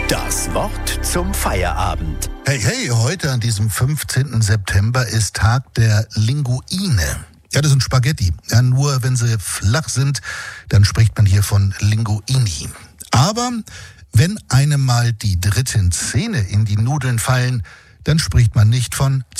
Das Wort zum Feierabend. Hey, hey, heute an diesem 15. September ist Tag der Linguine. Ja, das sind Spaghetti. Ja, nur wenn sie flach sind, dann spricht man hier von Linguini. Aber wenn einem mal die dritten Zähne in die Nudeln fallen, dann spricht man nicht von